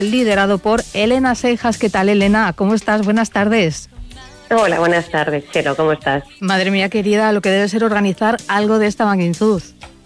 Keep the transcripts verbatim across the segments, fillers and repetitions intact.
liderado por Elena Seijas. ¿Qué tal, Elena? ¿Cómo estás? Buenas tardes. Hola, buenas tardes, Chelo, ¿cómo estás? Madre mía querida, lo que debe ser organizar algo de esta magnitud.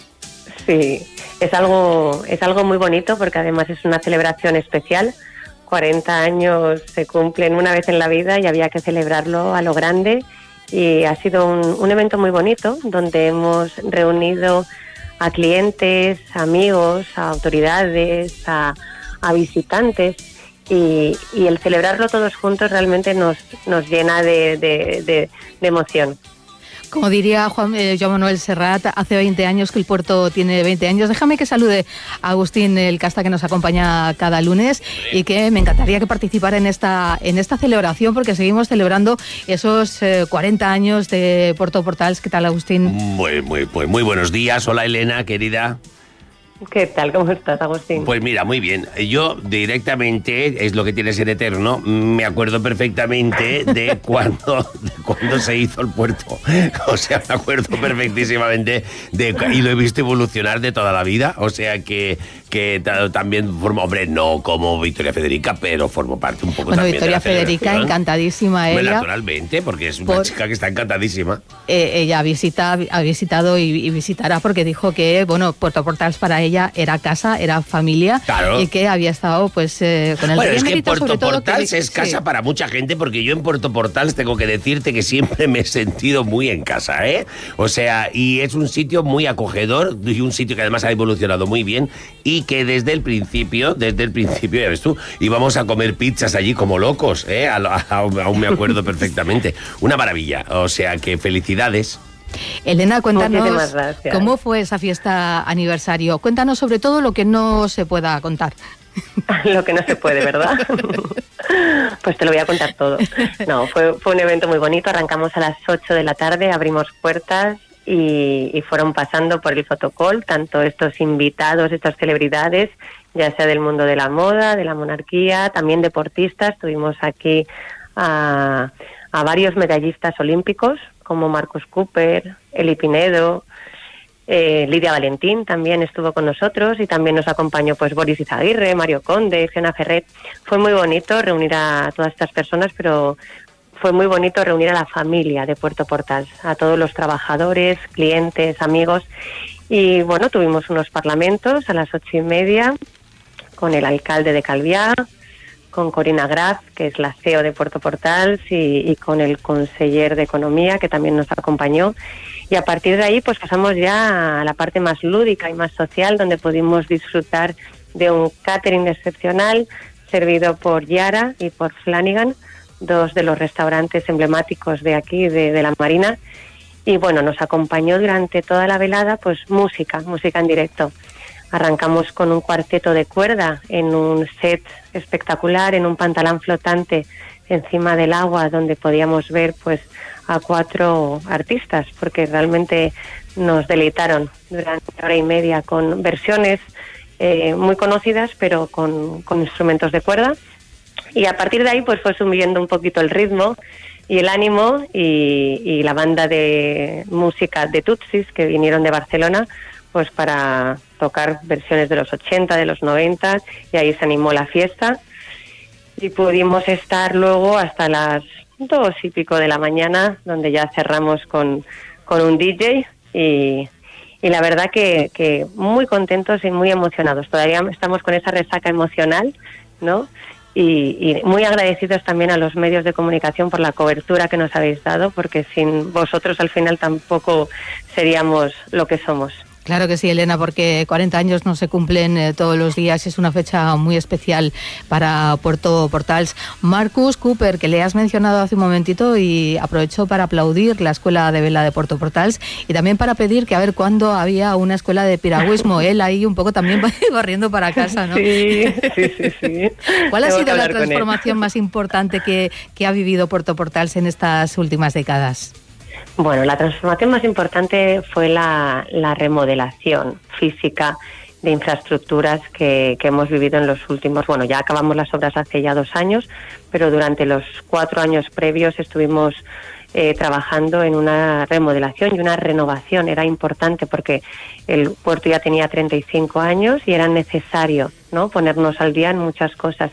Sí, es algo, es algo muy bonito porque además es una celebración especial. cuarenta años se cumplen una vez en la vida y había que celebrarlo a lo grande, y ha sido un, un evento muy bonito donde hemos reunido a clientes, amigos, a autoridades, a, a visitantes, y, y el celebrarlo todos juntos realmente nos, nos llena de, de, de, de emoción. Como diría Juan, eh, Joan Manuel Serrat, hace veinte años que el puerto tiene veinte años. Déjame que salude a Agustín El Casta, que nos acompaña cada lunes, y que me encantaría que participara en esta, en esta celebración, porque seguimos celebrando esos eh, cuarenta años de Puerto Portals. ¿Qué tal, Agustín? Muy, muy, pues muy buenos días. Hola, Elena, querida. ¿Qué tal? ¿Cómo estás, Agustín? Pues mira, muy bien. Yo directamente, es lo que tiene ser eterno, me acuerdo perfectamente de cuando, de cuando se hizo el puerto. O sea, me acuerdo perfectísimamente de, y lo he visto evolucionar de toda la vida. O sea que, que también formo, hombre, no como Victoria Federica, pero formo parte un poco bueno, también Victoria de la Federica, encantadísima ella. Naturalmente, porque es una por, chica que está encantadísima. Eh, ella visita, ha visitado y, y visitará, porque dijo que, bueno, Puerto Portals para ella era casa, era familia, claro. Y que había estado pues eh, con el bueno, es que mérito, Puerto todo, Portals que, es casa sí. para mucha gente, porque yo en Puerto Portals tengo que decirte que siempre me he sentido muy en casa, ¿eh? O sea, y es un sitio muy acogedor y un sitio que además ha evolucionado muy bien, y que desde el principio, desde el principio, ya ves tú, íbamos a comer pizzas allí como locos, ¿eh? Aún me acuerdo perfectamente. Una maravilla, o sea que felicidades. Elena, cuéntanos cómo fue esa fiesta aniversario. Cuéntanos sobre todo lo que no se pueda contar. Lo que no se puede, ¿verdad? Pues te lo voy a contar todo. No, fue, fue un evento muy bonito. Arrancamos a las ocho de la tarde, abrimos puertas y, y fueron pasando por el fotocall tanto estos invitados, estas celebridades, ya sea del mundo de la moda, de la monarquía, también deportistas. Tuvimos aquí a, a varios medallistas olímpicos, como Marcus Cooper, Eli Pinedo, eh, Lidia Valentín también estuvo con nosotros, y también nos acompañó pues Boris Izaguirre, Mario Conde, Fiona Ferret. Fue muy bonito reunir a todas estas personas, pero fue muy bonito reunir a la familia de Puerto Portals, a todos los trabajadores, clientes, amigos. Y bueno, tuvimos unos parlamentos a las ocho y media con el alcalde de Calviá, con Corina Graf, que es la C E O de Puerto Portals, y, y con el conseller de Economía, que también nos acompañó. Y a partir de ahí pues pasamos ya a la parte más lúdica y más social, donde pudimos disfrutar de un catering excepcional servido por Yara y por Flanagan, dos de los restaurantes emblemáticos de aquí, de, de la Marina. Y bueno, nos acompañó durante toda la velada pues música, música en directo. Arrancamos con un cuarteto de cuerda en un set espectacular, en un pantalón flotante encima del agua, donde podíamos ver pues a cuatro artistas, porque realmente nos deleitaron durante una hora y media con versiones eh, muy conocidas, pero con, con instrumentos de cuerda. Y a partir de ahí pues fue subiendo un poquito el ritmo y el ánimo, y, y la banda de música de Tutsis, que vinieron de Barcelona, pues para tocar versiones de los ochenta, de los noventa, y ahí se animó la fiesta. Y pudimos estar luego hasta las dos y pico de la mañana, donde ya cerramos con, con un D J, y, y la verdad que, que muy contentos y muy emocionados. Todavía estamos con esa resaca emocional, ¿no? Y, y muy agradecidos también a los medios de comunicación por la cobertura que nos habéis dado, porque sin vosotros al final tampoco seríamos lo que somos. Claro que sí, Elena, porque cuarenta años no se cumplen eh, todos los días. Es una fecha muy especial para Puerto Portals. Marcus Cooper, que le has mencionado hace un momentito, y aprovecho para aplaudir la Escuela de Vela de Puerto Portals, y también para pedir que a ver cuándo había una escuela de piragüismo. Él ahí un poco también corriendo para casa, ¿no? Sí, sí, sí. sí. ¿Cuál ha Tengo sido la transformación más importante que, que ha vivido Puerto Portals en estas últimas décadas? Bueno, la transformación más importante fue la, la remodelación física de infraestructuras que, que hemos vivido en los últimos... Bueno, ya acabamos las obras hace ya dos años, pero durante los cuatro años previos estuvimos eh, trabajando en una remodelación y una renovación. Era importante porque el puerto ya tenía treinta y cinco años y era necesario, ¿no?, ponernos al día en muchas cosas.